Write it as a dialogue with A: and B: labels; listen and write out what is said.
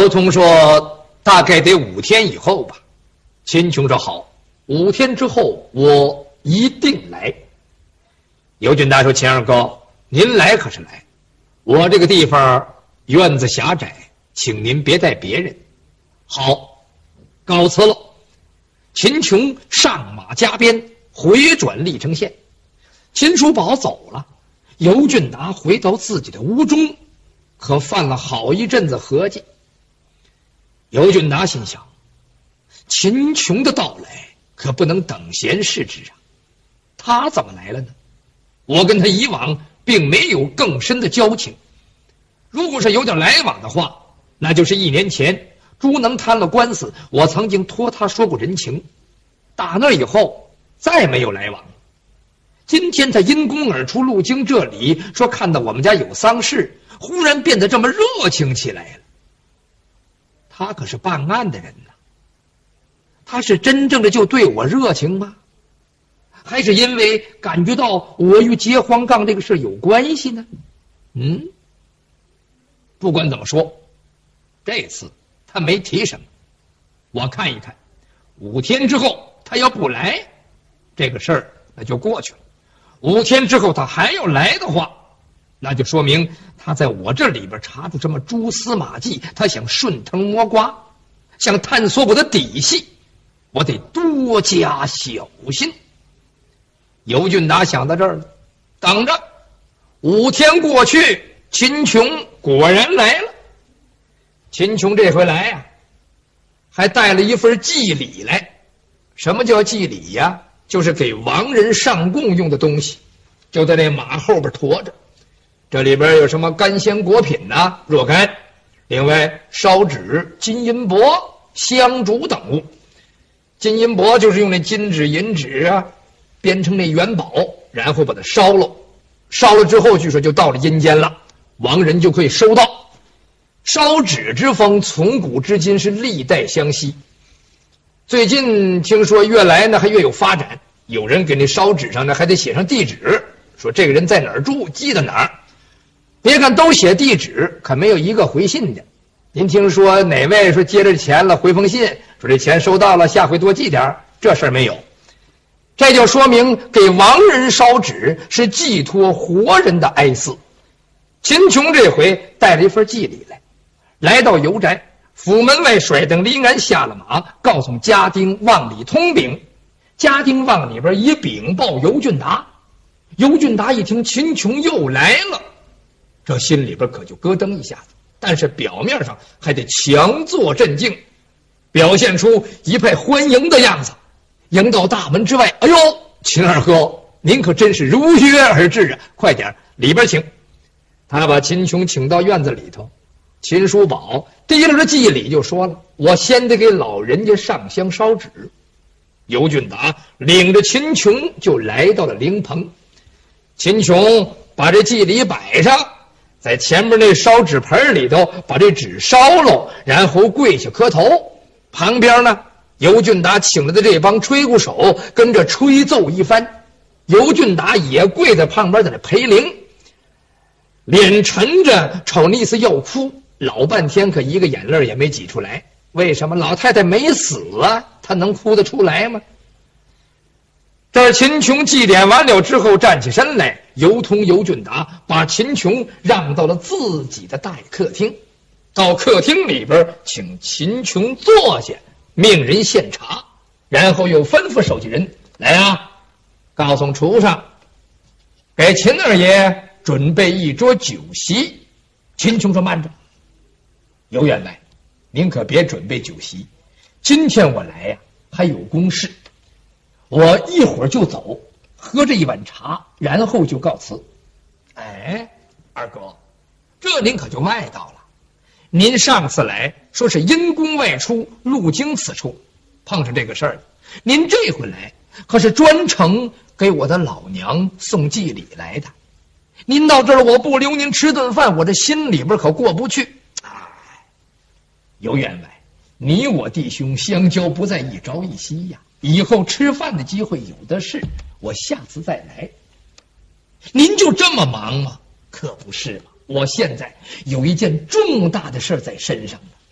A: 尤通说大概得5天以后吧。秦琼说好，5天之后我一定来。尤俊达说：“秦二哥，您来可是来，我这个地方院子狭窄，请您别带别人。”好，告辞了。秦琼上马加鞭，回转历城县。秦叔宝走了，尤俊达回到自己的屋中，可犯了好一阵子合计。尤俊达心想，秦琼的到来可不能等闲视之啊！他怎么来了呢？我跟他以往并没有更深的交情，如果是有点来往的话，那就是1年前朱能摊了官司，我曾经托他说过人情，打那以后再没有来往。今天他因公而出，路经这里，说看到我们家有丧事，忽然变得这么热情起来了。他可是办案的人呢，他是真正的就对我热情吗？还是因为感觉到我与劫荒杠这个事有关系呢？不管怎么说，这次他没提什么。我看一看，5天之后他要不来，这个事儿那就过去了。5天之后他还要来的话，那就说明他在我这里边查出什么蛛丝马迹，他想顺藤摸瓜，想探索我的底细，我得多加小心。尤俊达想到这儿了，等着。5天过去，秦琼果然来了。秦琼这回来呀，还带了一份祭礼来。什么叫祭礼呀？就是给亡人上供用的东西，就在那马后边驮着。这里边有什么干鲜果品呐、若干，另外烧纸、金银箔、香烛等物。金银箔就是用那金纸银纸啊编成那元宝，然后把它烧了，烧了之后据说就到了阴间了，亡人就可以收到。烧纸之风从古至今是历代相惜，最近听说越来呢还越有发展，有人给那烧纸上呢还得写上地址，说这个人在哪儿住，寄到哪儿。别看都写地址，可没有一个回信的。您听说哪位说接着钱了，回封信说这钱收到了，下回多寄点，这事儿没有。这就说明给亡人烧纸是寄托活人的哀思。秦琼这回带了一份祭礼来，来到尤宅，府门外甩灯离鞍，下了马，告诉家丁往里通禀。家丁往里边一禀报尤俊达。尤俊达一听秦琼又来了，这心里边可就咯噔一下子，但是表面上还得强作镇静，表现出一派欢迎的样子。迎到大门之外，哎呦，秦二哥，您可真是如约而至啊！快点里边请。他把秦琼请到院子里头，秦叔宝提了着祭礼就说了：“我先得给老人家上香烧纸。”尤俊达领着秦琼就来到了灵棚。秦琼把这祭礼摆上，在前面那烧纸盆里头把这纸烧了，然后跪下磕头。旁边呢，尤俊达请来的这帮吹鼓手跟着吹奏一番，尤俊达也跪在旁边在那陪灵，脸沉着，瞅那意思要哭，老半天可一个眼泪也没挤出来。为什么？老太太没死啊，她能哭得出来吗？这秦琼祭奠完了之后站起身来，尤通、尤俊达把秦琼让到了自己的大客厅。到客厅里边请秦琼坐下，命人献茶，然后又吩咐手下人来啊，告诉厨上给秦二爷准备一桌酒席。秦琼说：“慢着，尤员外，您可别准备酒席，今天我来呀还有公事，我一会儿就走，喝这一碗茶，然后就告辞。”哎，二哥，这您可就外道了。您上次来说是因公外出，路经此处，碰上这个事儿了。您这回来可是专程给我的老娘送祭礼来的。您到这儿我不留您吃顿饭，我这心里边可过不去。哎，尤员外，你我弟兄相交不在一朝一夕呀，以后吃饭的机会有的是，我下次再来。您就这么忙吗？可不是嘛，我现在有一件重大的事在身上呢。